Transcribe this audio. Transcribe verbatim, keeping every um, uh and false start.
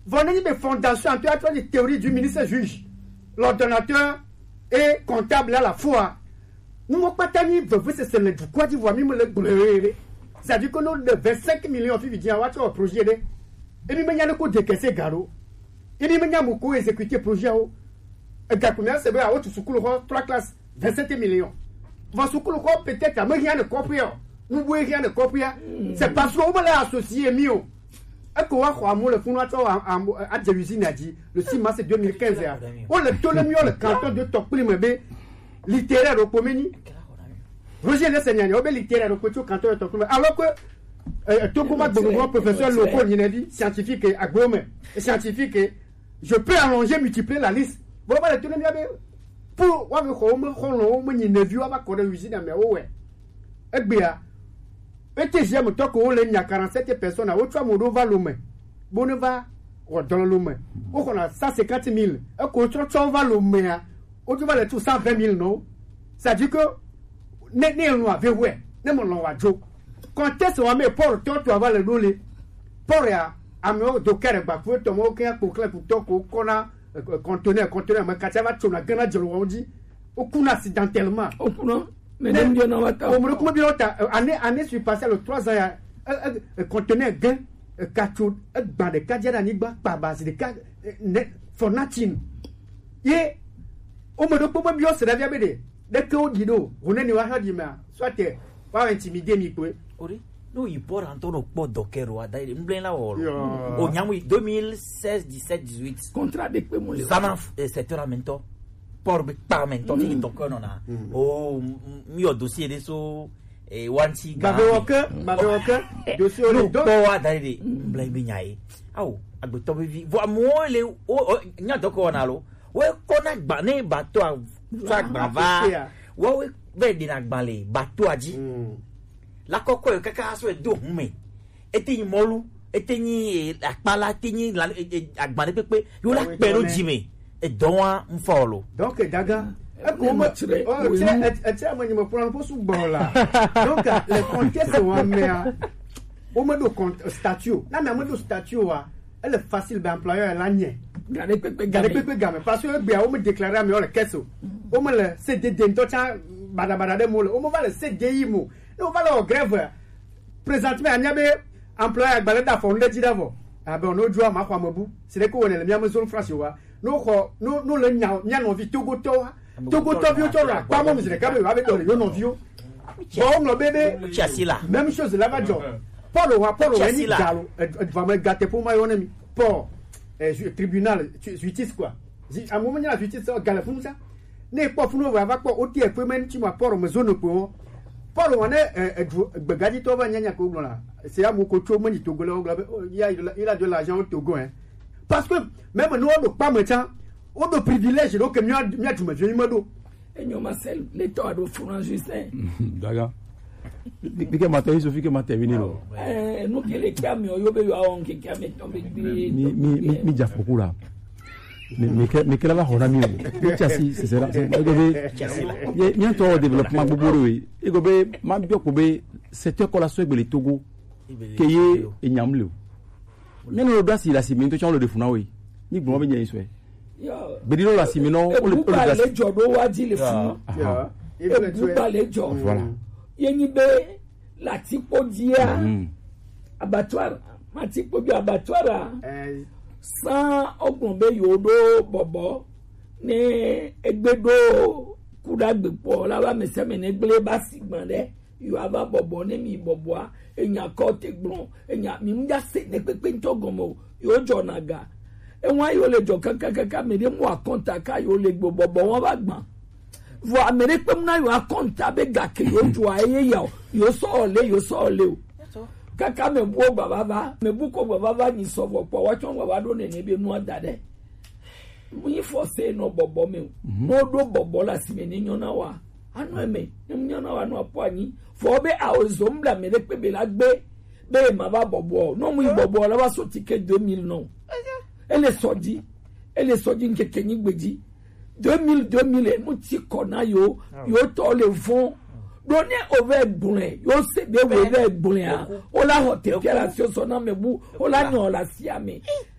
Venez des fondations, en théâtre des théories du ministre juge, l'ordonnateur et comptable à la fois. Nous n'avons pas tenu de vous, c'est le quoi d'Ivoire, même le bleu. C'est-à-dire que nous, le vingt-cinq millions de filles, on va projet. Et nous, il y a le coup de caisser garo. Et nous, il y a beaucoup exécuté projet. Et quand on a c'est vrai, à haute sous trois classes, vingt-sept millions. Votre sous peut-être, mais rien ne comprend. Nous ne voyons rien de comprendre. C'est parce qu'on va associer mieux. Et qu'on va croire, le fonds à Jérusalem a dit, le six mars deux mille quinze, on le tourne mieux le canton de Tokplimebe, littéraire au Pomeni. Roger Le Seigneur, on est littéraire au canton de Tokplimebe. Alors que Tokoma Bongo, professeur local, il a dit, scientifique et agrome, scientifique, je peux allonger, multiplier la liste. Bon, on va le tourner mieux. Pour, on va le home, on va le neveu, on va le usine, mais ouais. Et bien, et que j'aime toi qu'on il y a quarante-sept personnes à autre fois va l'homme bon va dans l'homme on a cent cinquante mille et qu'on trouve va l'homme on va le tout cent vingt mille non ça dit que ne ne nous avait ouais ne mon nom va jo quand est-ce qu'on met pour toi tu vas le donner pour ya amo do kere ba pour toi mo que pour clair pour toi qu'on a conteneur conteneur mais quand ça va tu na gana jelo on dit au coup accidentellement au coup non mais on me recommande année année suis passé le trois ans conteneur gain quatre ban de quatre ans ni ba pas base de quatre for nothing et on me recommande bien c'est la vérité dès que on dit non on est ni wa di ma soit pas intimider mi quoi ori no il porte en ton pot docker wa dai mblen la o o nyamu deux mille seize dix-sept dix-huit contrat de pe mo le sama secteur amento por parlamento ni donc on a oh mio dossier de so e wanti ga bawoka bawoka dossier le do wa dai blay bi nyai aw agbe to bi vo mo le o nya do ko na lo we ko na gba ne bato a fa gba va wo we be di na gba le bato aji la koko e kaka so e do me eti molu eti ni apala eti ni agba ne pepe yo la pero jime et donc on follow donc daga comment tu es oh tu es tu as me prendre pour sous bon là donc le contexte on met au mode de statut là mais mode statut elle est facile d'employeur la nie garder pépé garder pépé gamme parce que bien on me déclarer mais on le caisse on me le C D D donc bada bada de mo on me va le C D I mo on va le grève présentement à niabe employeur balada fondé dit d'avant ah ben on a droit ma kwa mabu c'est que on est le bien mesure France wa no ko no no le nya nya no vi togo to togo to vi to ra pa mo mi se ka be wa be do le no vi o bon no bébé même chose là va jo Paul wa Paul wa ni galo va me gâter pour ma yonemi pour tribunal justice quoi à moment la justice galo pour ça ne pas pour no va va ko o ti e pe men ti ma Paul me zone po Paul wa ne begadi to va nya nya ko là c'est à mon coach mo ni togo là il a il a de l'argent au Togo hein parce que même nous on pas maintenant on a privilège donc mieux mieux tu me viens me et nous Marcel l'état de France Justin daga dike matin Sophie que matin venir eh nous que les camions yo be yo on que camion tomber mi mi mi ja foko là mais mais mais que là va on a mieux chassis c'est ça c'est gobe bien to développement boboro e gobe ma bio ko be secteur collation e le Togo keye e nyamle mais nous doit si la simento chon le defuna oui ni gbon be nyen so e be dilo la simino o le pas le jodo wa di le fun e bu pas le jodo voilà yeni be la tipo dia abattoir ma tipo bi abattoir sans ogun be yodo bobo ni egbedo kudagbe po la ba me se me ne gble ba sigban de yo aba bobo ne mi bobo a enya kote gbon enya mi mja se ne pepe ntogomo yo jonaga enwa yo le jo kakaka me de mo akonta ka yo le gbo bobo won ba gban vo amere pe mna yo akonta be ga ke yo jo aye ya yo so le yo so le o kaka me bu baba ba me bu ko baba ba ni so bo po wa chon baba do ne ne be nu adade we force no bobo me no do bobo la si me ni nyona wa anu eme ni nyona wa no apo ani fo be a ozombla me le pe be la gbe be ma ba bobo no mu bobo la ba so ticket deux mille non elle est sordi elle est sordi nke kenyi gbeji deux mille deux mille mu ti kona yo yo to le fond donner over blin yo se be over blin o la hotel opération sona me bu o la nyon la siame